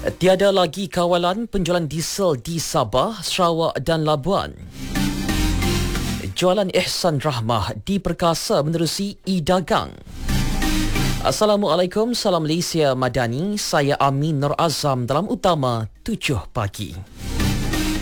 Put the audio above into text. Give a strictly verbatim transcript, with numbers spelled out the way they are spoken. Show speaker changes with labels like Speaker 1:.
Speaker 1: Tiada lagi kawalan penjualan diesel di Sabah, Sarawak dan Labuan. Jualan Ihsan Rahmah diperkasa menerusi e-dagang. Assalamualaikum, salam Malaysia Madani. Saya Amin Nur Azam dalam Utama tujuh pagi.